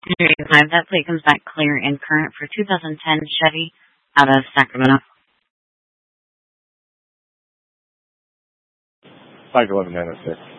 5, that plate comes back clear and current for 2010 Chevy out of Sacramento. 511 906.